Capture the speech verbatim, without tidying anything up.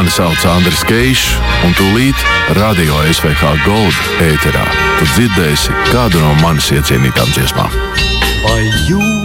Mani sauc Andris Keišs, un tūlīt Radio S V H Gold ēterā tu dzirdēsi kādu no manis iecienītām dziesmām. Vai jūs